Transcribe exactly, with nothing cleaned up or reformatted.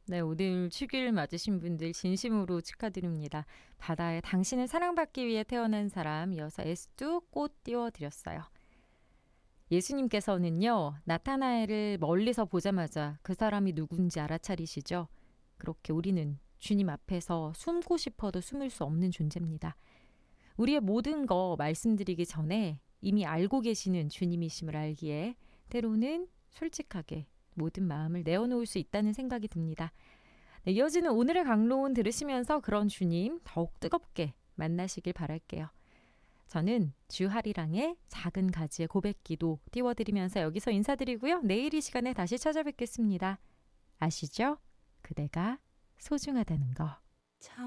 네, 오늘 축일 맞으신 분들 진심으로 축하드립니다. 바다에 당신을 사랑받기 위해 태어난 사람 이어서 에스두 꽃 띄워드렸어요. 예수님께서는요, 나타나엘을 멀리서 보자마자 그 사람이 누군지 알아차리시죠. 그렇게 우리는 주님 앞에서 숨고 싶어도 숨을 수 없는 존재입니다. 우리의 모든 거 말씀드리기 전에 이미 알고 계시는 주님이심을 알기에 때로는 솔직하게 모든 마음을 내어놓을 수 있다는 생각이 듭니다. 네, 이어지는 오늘의 강론 들으시면서 그런 주님 더욱 뜨겁게 만나시길 바랄게요. 저는 주하리랑의 작은 가지의 고백기도 띄워드리면서 여기서 인사드리고요. 내일 이 시간에 다시 찾아뵙겠습니다. 아시죠? 그대가 소중하다는 거.